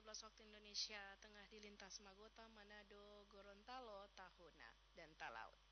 12 waktu Indonesia Tengah di lintas Magota, Manado, Gorontalo, Tahuna, dan Talaut.